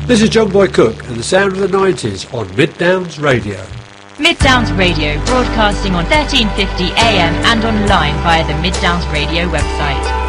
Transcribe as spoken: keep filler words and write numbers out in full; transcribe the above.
This is John Boy Cook and the sound of the nineties on Mid Downs Radio. Mid Downs Radio, broadcasting on thirteen fifty A M and online via the Mid Downs Radio website.